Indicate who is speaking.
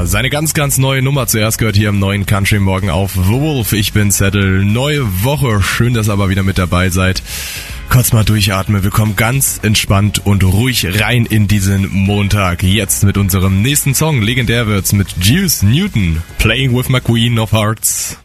Speaker 1: Ja, seine ganz, ganz neue Nummer zuerst gehört hier im neuen Country Morgen auf The Wolf. Ich bin Zettel. Neue Woche. Schön, dass ihr aber wieder mit dabei seid. Kurz mal durchatmen. Wir kommen ganz entspannt und ruhig rein in diesen Montag. Jetzt mit unserem nächsten Song. Legendär wird's mit Juice Newton. Playing with my Queen of Hearts.